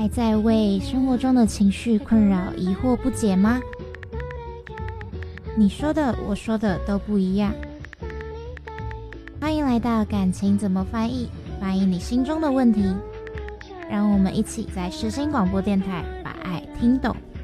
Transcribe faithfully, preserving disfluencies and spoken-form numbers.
还在为生活中的情绪困扰、疑惑不解吗？你说的，我说的都不一样。欢迎来到感情怎么翻译，翻译你心中的问题。让我们一起在世新广播电台把爱听懂。